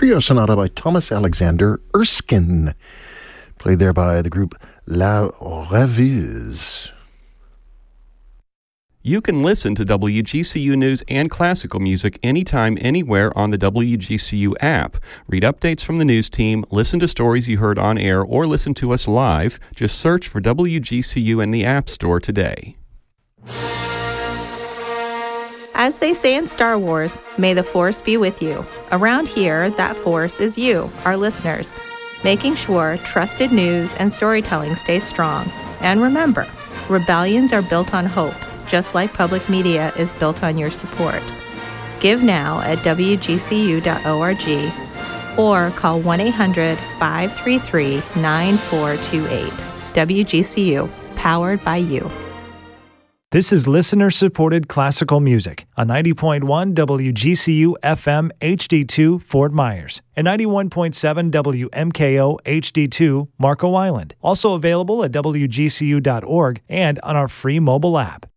trio sonata by Thomas Alexander Erskine, played there by the group La Rêveuse. You can listen to WGCU News and classical music anytime, anywhere on the WGCU app. Read updates from the news team, listen to stories you heard on air, or listen to us live. Just search for WGCU in the App Store today. As they say in Star Wars, may the Force be with you. Around here, that Force is you, our listeners, making sure trusted news and storytelling stays strong. And remember, rebellions are built on hope, just like public media is built on your support. Give now at WGCU.org or call 1-800-533-9428. WGCU, powered by you. This is listener-supported classical music on 90.1 WGCU FM HD2 Fort Myers and 91.7 WMKO HD2 Marco Island. Also available at WGCU.org and on our free mobile app.